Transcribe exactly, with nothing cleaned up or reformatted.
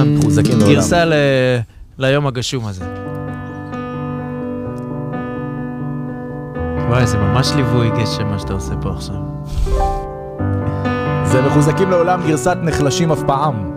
לעולם. מחוזקים לעולם. גרסה ל... ליום הגשום הזה. וואי, זה ממש ליווי גשם מה שאתה עושה פה עכשיו. זה מחוזקים לעולם גרסת נחלשים אף פעם.